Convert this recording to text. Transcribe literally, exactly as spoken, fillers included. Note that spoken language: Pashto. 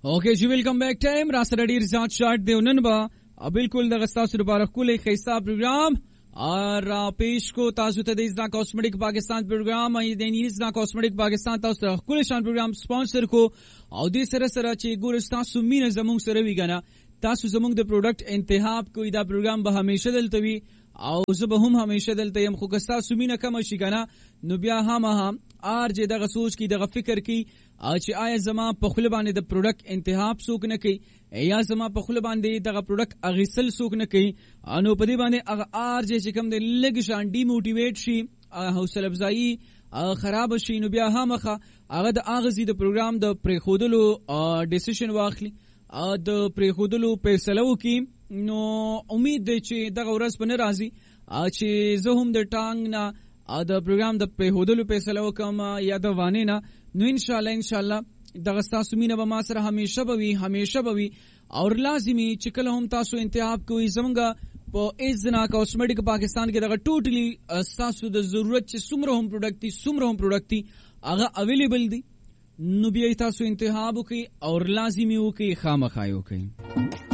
اوکے جی ویلکم بیک ټایم را سره ډیر زیات شارټ دی نن با بالکل د غستاسو لپاره کولې خیسا پروګرام را پیش کو تاسو ته د ازنا کاسمیټک پاکستان پروګرام ای د ازنا کاسمیټک پاکستان تاسو ته کولې شان پروګرام سپانسر کو او دې سره سره چې ګور تاسو مینه زموږ سره وی غنا تاسو زموږ د پروډکټ انتخاب کوی دا پروګرام به همیشه دلته وي او زه به هم همیشه دلته يم خو که تاسو مینه کم شي کنه نو بیا هم هم ار چې دغه سوچ کی دغه فکر کی چې آیا زما په خپل باندې د پروډکټ انتخاب څوک نه کوي یا زما په خپل باندې دغه پروډکټ اغیسل څوک نه کوي انو په دې باندې هغه ار چې کوم د لګ شان ډی موټیویټ شي حوصله افزایی خراب شي نو بیا هم هغه د اغزي د پروګرام د پریخودلو ډیسیژن واخلي د پریخودلو فیصله وکي نو امید دی چې دغه ورځ به نه راځي چې زه هم د ټانګ نه د پروګرام د پریخودلو فیصله وکم یا د وانه نه نو ان شاء الله ان شاء الله دغه تاسو مینه به ما سره همیشه به وي همیشه به وي او لازمي چې کله هم تاسو انتخاب کوئ زمونږ په ازنا کاسمیټک پاکستان کې دغه ټوټلی تاسو د ضرورت چې څومره هم پروډکټ دي څومره هم پروډکټ دي هغه اویلیبل دي نو بیا تاسو انتخاب وکئ او لازمي وکئ خامخا وکئ